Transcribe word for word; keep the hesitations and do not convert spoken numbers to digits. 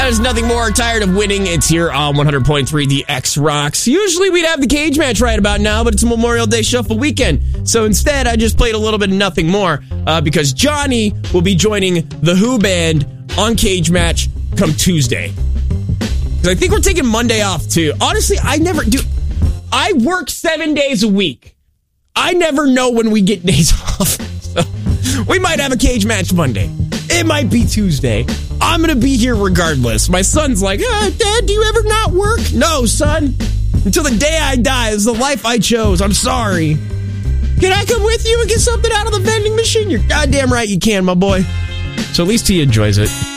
That is Nothing More. Tired of winning. It's here on one hundred point three The X Rocks. Usually we'd have the cage match right about now, but it's Memorial Day Shuffle weekend. So instead, I just played a little bit of Nothing More uh, because Johnny will be joining the Who Band on Cage Match come Tuesday. Because I think we're taking Monday off, too. Honestly, I never do. I work seven days a week. I never know when we get days off. So we might have a cage match Monday. It might be Tuesday. I'm going to be here regardless. My son's like, ah, Dad, do you ever not work? No, son. Until the day I die. It's the life I chose. I'm sorry. Can I come with you and get something out of the vending machine? You're goddamn right you can, my boy. So at least he enjoys it.